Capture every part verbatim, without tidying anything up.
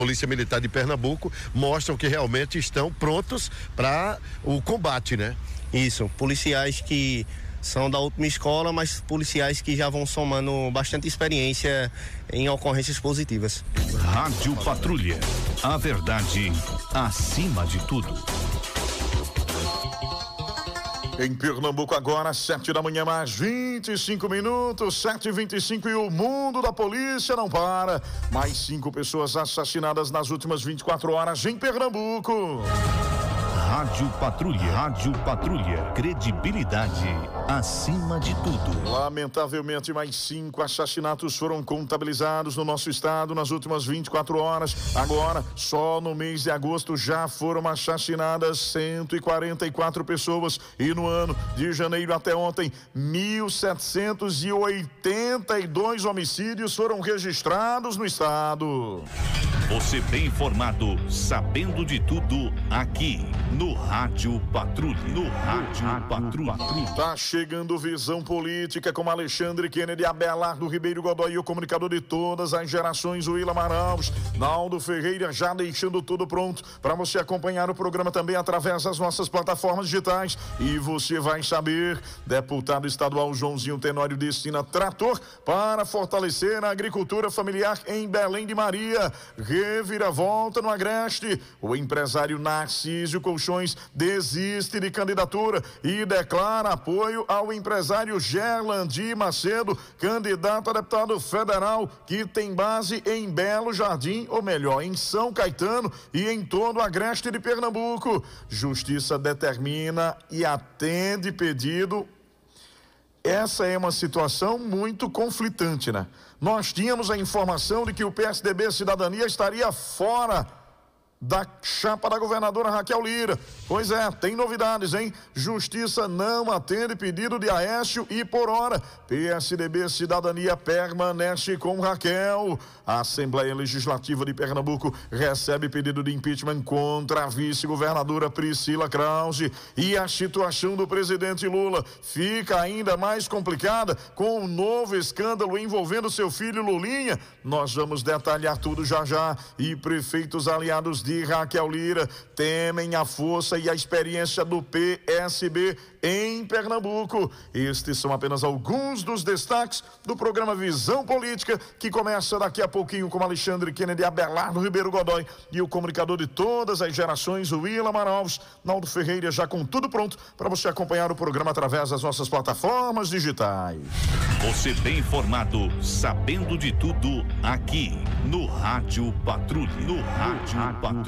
Polícia Militar de Pernambuco mostram que realmente estão prontos para o combate, né? Isso, policiais que são da última escola, mas policiais que já vão somando bastante experiência em ocorrências positivas. Rádio Patrulha, a verdade acima de tudo. Em Pernambuco agora, sete da manhã, mais vinte e cinco minutos, sete e vinte e cinco, e o mundo da polícia não para. Mais cinco pessoas assassinadas nas últimas vinte e quatro horas em Pernambuco. Rádio Patrulha, Rádio Patrulha, credibilidade acima de tudo. Lamentavelmente, mais cinco assassinatos foram contabilizados no nosso estado nas últimas vinte e quatro horas. Agora, só no mês de agosto já foram assassinadas cento e quarenta e quatro pessoas, e no ano de janeiro até ontem, mil setecentos e oitenta e dois homicídios foram registrados no estado. Você bem informado, sabendo de tudo, aqui no Rádio Patrulha. No Rádio Patrulha. Tá chegando Visão Política com Alexandre Kennedy, Abelardo Ribeiro Godoy, o comunicador de todas as gerações, o Willam Araújo, Naldo Ferreira, já deixando tudo pronto para você acompanhar o programa também através das nossas plataformas digitais. E você vai saber, deputado estadual Joãozinho Tenório destina trator para fortalecer a agricultura familiar em Belém de Maria. Reviravolta no Agreste. O empresário Narcísio Colchões desiste de candidatura e declara apoio ao empresário Gerlandi Macedo, candidato a deputado federal, que tem base em Belo Jardim, ou melhor, em São Caetano e em todo o Agreste de Pernambuco. Justiça determina e atende pedido. Essa é uma situação muito conflitante, né? Nós tínhamos a informação de que o P S D B Cidadania estaria fora da chapa da governadora Raquel Lira. Pois é, tem novidades, hein? Justiça não atende pedido de Aécio e, por hora, P S D B Cidadania permanece com Raquel. A Assembleia Legislativa de Pernambuco recebe pedido de impeachment contra a vice-governadora Priscila Krause. E a situação do presidente Lula fica ainda mais complicada com um novo escândalo envolvendo seu filho Lulinha. Nós vamos detalhar tudo já já. E prefeitos aliados de de Raquel Lira temem a força e a experiência do P S B em Pernambuco. Estes são apenas alguns dos destaques do programa Visão Política, que começa daqui a pouquinho com Alexandre Kennedy, Abelardo Ribeiro Godoy e o comunicador de todas as gerações, o Willam Araújo, Naldo Ferreira, já com tudo pronto para você acompanhar o programa através das nossas plataformas digitais. Você bem informado, sabendo de tudo, aqui no Rádio Patrulha. No Rádio Patrulha.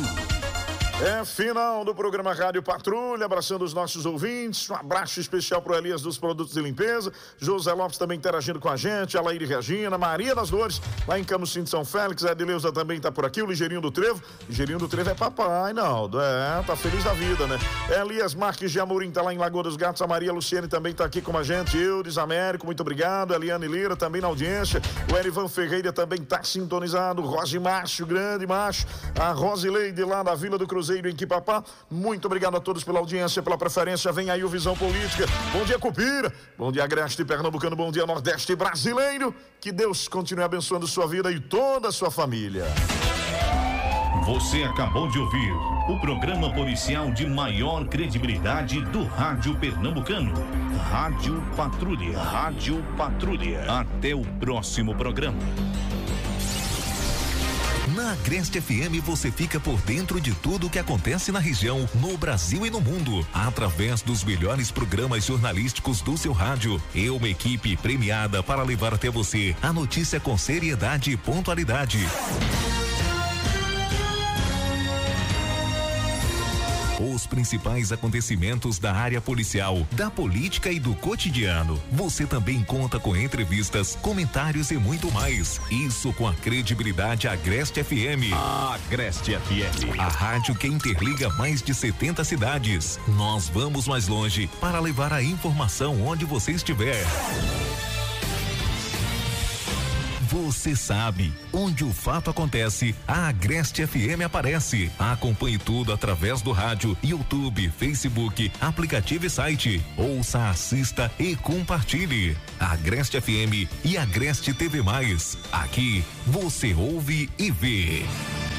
É final do programa Rádio Patrulha, abraçando os nossos ouvintes, um abraço especial para o Elias dos Produtos de Limpeza, José Lopes também interagindo com a gente, a Laíra Regina, Maria das Dores, lá em Camusim de São Félix, a Edileuza também está por aqui, o Ligeirinho do Trevo, Ligeirinho do Trevo é papai, Naldo, é, tá feliz da vida, né? Elias Marques de Amorim tá lá em Lagoa dos Gatos, a Maria Luciene também tá aqui com a gente, Eudes Américo, muito obrigado, Eliane Lira também na audiência, o Erivan Ferreira também tá sintonizado, Rosi Márcio, grande macho, a Rosileide lá da Vila do Cruzeiro em Quipapá, muito obrigado a todos pela audiência, pela preferência. Vem aí o Visão Política. Bom dia, Cupira, bom dia, Agreste Pernambucano, bom dia, Nordeste brasileiro. Que Deus continue abençoando sua vida e toda a sua família. Você acabou de ouvir o programa policial de maior credibilidade do rádio pernambucano. Rádio Patrulha. Rádio Patrulha. Até o próximo programa. Na Agreste F M você fica por dentro de tudo o que acontece na região, no Brasil e no mundo, através dos melhores programas jornalísticos do seu rádio. E uma equipe premiada para levar até você a notícia com seriedade e pontualidade. Os principais acontecimentos da área policial, da política e do cotidiano. Você também conta com entrevistas, comentários e muito mais. Isso com a credibilidade Agreste F M. Agreste F M. A rádio que interliga mais de setenta cidades. Nós vamos mais longe para levar a informação onde você estiver. você sabe, onde o fato acontece, a Agreste F M aparece. Acompanhe tudo através do rádio, YouTube, Facebook, aplicativo e site. Ouça, assista e compartilhe. Agreste F M e Agreste T V mais. Aqui você ouve e vê.